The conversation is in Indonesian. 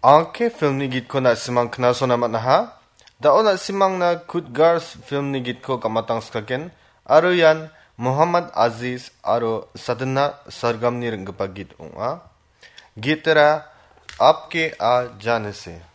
Angke film ni git ko na simang knaso na matnaha. Dao na simang na Good Girls film ni git ko kamatang skaken. Aro yan Muhammad Aziz aro Sadhana Sargam ni ringgapa git unga. Gitera Aapke Aa Jaane Se.